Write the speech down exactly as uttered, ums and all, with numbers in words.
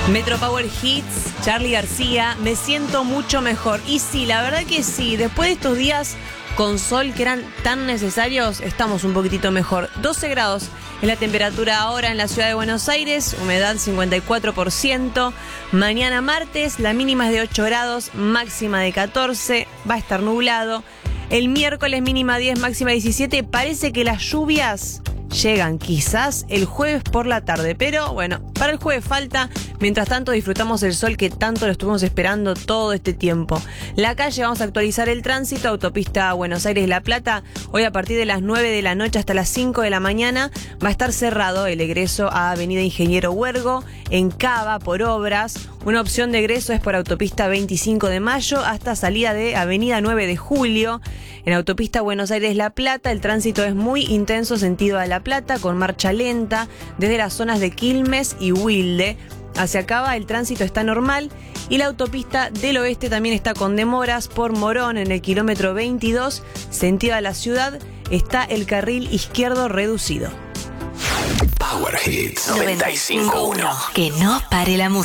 Metro Power Hits, Charly García, me siento mucho mejor. Y sí, la verdad que sí, después de estos días con sol que eran tan necesarios, estamos un poquitito mejor. doce grados es la temperatura ahora en la ciudad de Buenos Aires, humedad cincuenta y cuatro por ciento. Mañana martes, la mínima es de ocho grados, máxima de catorce, va a estar nublado. El miércoles mínima diez, máxima diecisiete. Parece que las lluvias llegan quizás el jueves por la tarde, pero bueno, para el jueves falta. Mientras tanto disfrutamos el sol que tanto lo estuvimos esperando todo este tiempo. La calle, vamos a actualizar el tránsito. Autopista Buenos Aires-La Plata, hoy a partir de las nueve de la noche hasta las cinco de la mañana va a estar cerrado el egreso a Avenida Ingeniero Huergo, en Cava, por obras. Una opción de egreso es por autopista veinticinco de mayo hasta salida de Avenida nueve de julio. En autopista Buenos Aires-La Plata el tránsito es muy intenso sentido a La Plata, con marcha lenta desde las zonas de Quilmes y Wilde. Hacia Cava el tránsito está normal y la autopista del oeste también está con demoras. Por Morón, en el kilómetro veintidós, sentido a la ciudad, está el carril izquierdo reducido. Power Hits noventa y cinco punto uno. Que no pare la música.